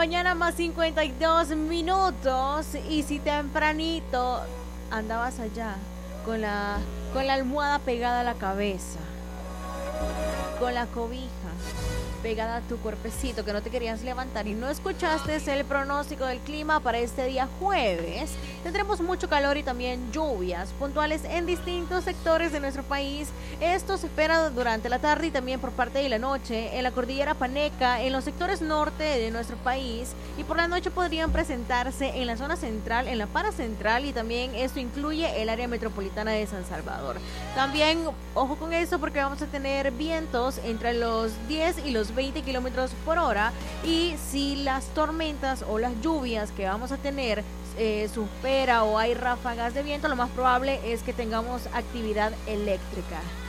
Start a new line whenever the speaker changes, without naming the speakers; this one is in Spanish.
mañana más 52 minutos. Y si tempranito andabas allá con la almohada pegada a la cabeza, con la cobija pegada a tu cuerpecito, que no te querías levantar y no escuchaste el pronóstico del clima para este día jueves, tendremos mucho calor y también lluvias puntuales en distintos sectores de nuestro país. Esto se espera durante la tarde y también por parte de la noche en la cordillera Paneca, en los sectores norte de nuestro país, y por la noche podrían presentarse en la zona central, en la paracentral, y también esto incluye el área metropolitana de San Salvador. También ojo con eso, porque vamos a tener vientos entre los 10 y los 20 kilómetros por hora, y si las tormentas o las lluvias que vamos a tener supera o hay ráfagas de viento, lo más probable es que tengamos actividad eléctrica.